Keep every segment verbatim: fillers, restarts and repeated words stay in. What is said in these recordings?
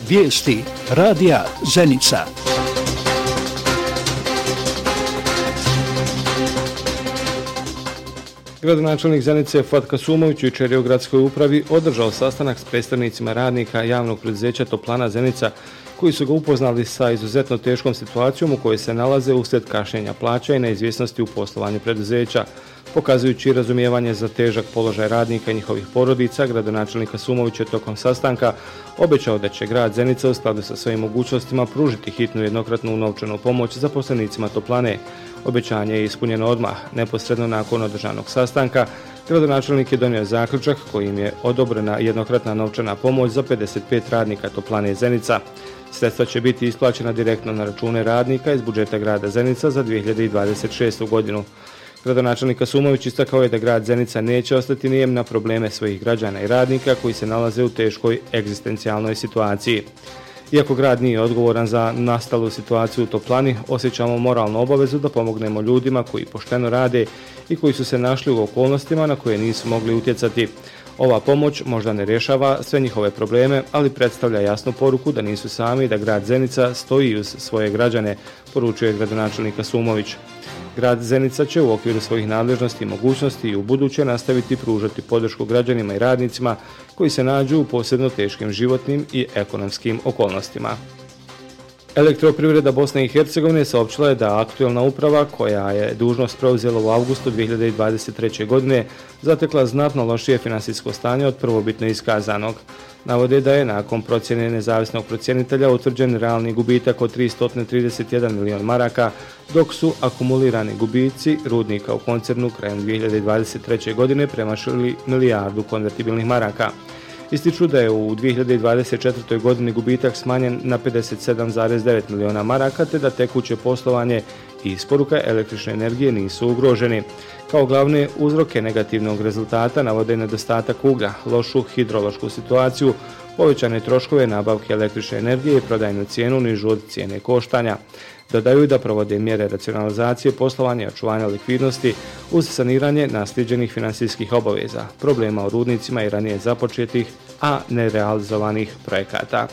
Vijesti radija Zenica. Gradonačelnik Zenice Fuad Kasumović jučer je u gradskoj upravi održao sastanak s predstavnicima radnika javnog preduzeća Toplana Zenica koji su ga upoznali sa izuzetno teškom situacijom u kojoj se nalaze uslijed kašnjenja plaća i neizvjesnosti u poslovanju preduzeća. Pokazujući razumijevanje za težak položaj radnika i njihovih porodica, gradonačelnik Kasumović je tokom sastanka obećao da će grad Zenica u skladu sa svojim mogućnostima pružiti hitnu jednokratnu novčanu pomoć zaposlenicima Toplane. Obećanje je ispunjeno odmah. Neposredno nakon održanog sastanka, gradonačelnik je donio zaključak kojim je odobrena jednokratna novčana pomoć za pedeset pet radnika Toplane Zenica. Sredstva će biti isplaćena direktno na račune radnika iz budžeta grada Zenica za dvije hiljade dvadeset šestu godinu. Gradonačelnik Kasumović istakao je da grad Zenica neće ostati nijem na probleme svojih građana i radnika koji se nalaze u teškoj egzistencijalnoj situaciji. Iako grad nije odgovoran za nastalu situaciju u Toplani, osjećamo moralnu obavezu da pomognemo ljudima koji pošteno rade i koji su se našli u okolnostima na koje nisu mogli utjecati. Ova pomoć možda ne rješava sve njihove probleme, ali predstavlja jasnu poruku da nisu sami i da grad Zenica stoji uz svoje građane, poručio je gradonačelnik Kasumović. Grad Zenica će u okviru svojih nadležnosti i mogućnosti i u buduće nastaviti pružati podršku građanima i radnicima koji se nađu u posebno teškim životnim i ekonomskim okolnostima. Elektroprivreda Bosne i Hercegovine saopćila je da aktuelna uprava, koja je dužnost preuzela u avgustu dvije hiljade dvadeset treće. godine, zatekla znatno lošije finansijsko stanje od prvobitno iskazanog. Navode da je nakon procjene nezavisnog procjenitelja utvrđen realni gubitak od tristo trideset jedan milion maraka, dok su akumulirani gubici rudnika u koncernu krajem dvije hiljade dvadeset treće. godine premašili milijardu konvertibilnih maraka. Ističu da je u dvije hiljade dvadeset četvrtoj. godini gubitak smanjen na pedeset sedam zarez devet miliona maraka, te da tekuće poslovanje i isporuka električne energije nisu ugroženi. Kao glavne uzroke negativnog rezultata navode nedostatak uglja, lošu hidrološku situaciju, povećane troškove nabavke električne energije i prodajnu cijenu nižu od cijene koštanja. Dodaju da provode mjere racionalizacije poslovanja i očuvanja likvidnosti uz saniranje naslijeđenih finansijskih obaveza, problema u rudnicima i ranije započetih, a nerealizovanih projekata.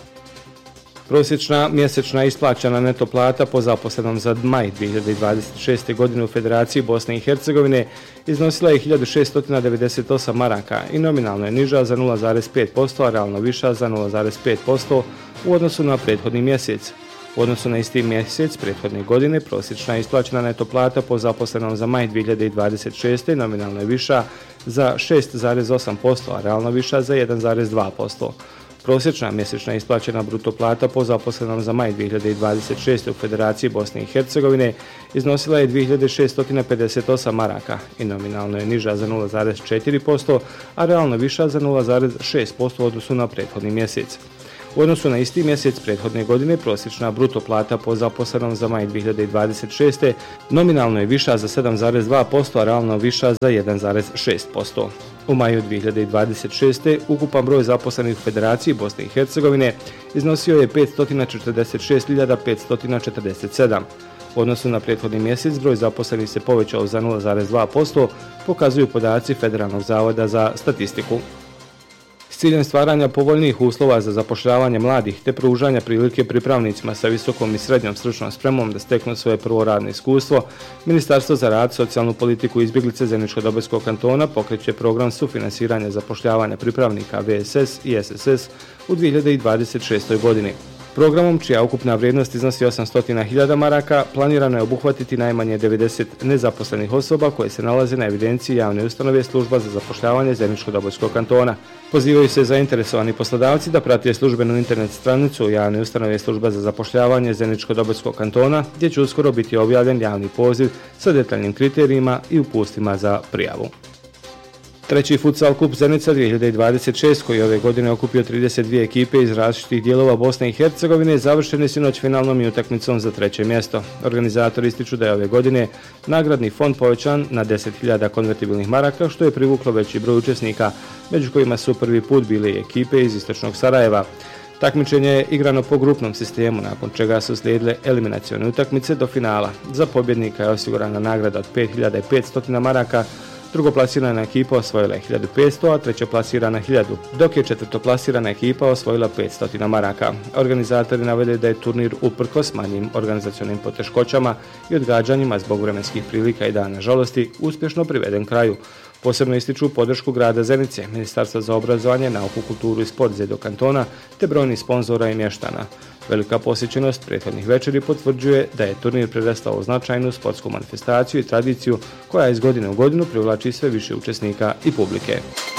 Prosječna mjesečna isplaćena neto plata po zaposlenom za maj dvije hiljade dvadeset šeste. godine u Federaciji Bosne i Hercegovine iznosila je hiljadu šesto devedeset osam maraka i nominalno je niža za nula zarez pet posto, a realno viša za nula zarez pet posto u odnosu na prethodni mjesec. U odnosu na isti mjesec prethodne godine prosječna isplaćena neto plata po zaposlenom za maj dvije hiljade dvadeset šeste. nominalno je viša za šest zarez osam posto, a realno viša za jedan zarez dva posto. Prosječna mjesečna isplaćena bruto plata po zaposlenom za maj dvije hiljade dvadeset šeste. u Federaciji Bosne i Hercegovine iznosila je dvije hiljade šesto pedeset osam maraka i nominalno je niža za nula zarez četiri posto, a realno viša za nula zarez šest posto u odnosu na prethodni mjesec. U odnosu na isti mjesec prethodne godine prosječna bruto plata po zaposlenom za maj dvije hiljade dvadeset šeste. nominalno je viša za sedam zarez dva posto, a realno viša za jedan zarez šest posto. U maju dvije hiljade dvadeset šeste. ukupan broj zaposlenih u Federaciji Bosne i Hercegovine iznosio je petsto četrdeset šest hiljada petsto četrdeset sedam. U odnosu na prethodni mjesec broj zaposlenih se povećao za nula zarez dva posto, pokazuju podaci Federalnog zavoda za statistiku. S ciljem stvaranja povoljnijih uslova za zapošljavanje mladih te pružanja prilike pripravnicima sa visokom i srednjom stručnom spremom da steknu svoje prvo radno iskustvo, Ministarstvo za rad, socijalnu politiku i izbjeglice Zeničko-Dobojskog kantona pokreće program sufinansiranja zapošljavanja pripravnika V S S i S S S u dvije hiljade dvadeset šestoj. godini. Programom, čija ukupna vrijednost iznosi osamsto hiljada maraka, planirano je obuhvatiti najmanje devedeset nezaposlenih osoba koje se nalaze na evidenciji javne ustanove Služba za zapošljavanje Zeničko-Dobojskog kantona. Pozivaju se zainteresovani poslodavci da prate službenu internet stranicu javne ustanove Služba za zapošljavanje Zeničko-Dobojskog kantona, gdje će uskoro biti objavljen javni poziv sa detaljnim kriterijima i upustvima za prijavu. Treći futsal kup Zenica dvije hiljade dvadeset šeste. koji ove godine okupio trideset dvije ekipe iz različitih dijelova Bosne i Hercegovine završen je sinoć finalnom i utakmicom za treće mjesto. Organizatori ističu da je ove godine nagradni fond povećan na deset hiljada konvertibilnih maraka, što je privuklo veći broj učesnika, među kojima su prvi put bile i ekipe iz istočnog Sarajeva. Takmičenje je igrano po grupnom sistemu, nakon čega su slijedile eliminacione utakmice do finala. Za pobjednika je osigurana nagrada od pet hiljada petsto maraka, Drugoplasirana ekipa osvojila je hiljadu petsto, a trećoplasirana hiljadu, dok je četvrtoplasirana ekipa osvojila petsto maraka. Organizatori navode da je turnir uprkos manjim organizacionim poteškoćama i odgađanjima zbog vremenskih prilika i dana žalosti uspješno priveden kraju. Posebno ističu podršku grada Zenice, Ministarstva za obrazovanje, nauku, kulturu i sport Zedo kantona te brojnih sponzora i mještana. Velika posjećenost prethodnih večeri potvrđuje da je turnir prerastao u značajnu sportsku manifestaciju i tradiciju koja iz godine u godinu privlači sve više učesnika i publike.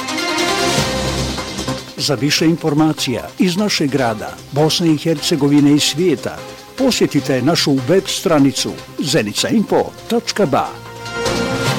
Za više informacija iz našeg grada, Bosne i Hercegovine i svijeta, posjetite našu web stranicu zenica info tačka ba.